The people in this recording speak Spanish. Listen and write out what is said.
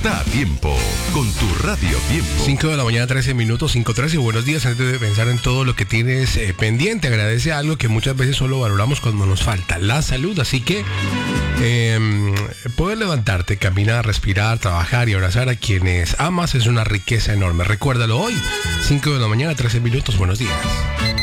está a tiempo con tu Radio Tiempo. 5 de la mañana, 13 minutos, 5:13. Buenos días. Antes de pensar en todo lo que tienes pendiente, agradece algo que muchas veces solo valoramos cuando nos falta, la salud. Así que poder levantarte, caminar, respirar, trabajar y abrazar a quienes amas es una riqueza enorme. Recuérdalo hoy, 5 de la mañana, 13 minutos. Buenos días.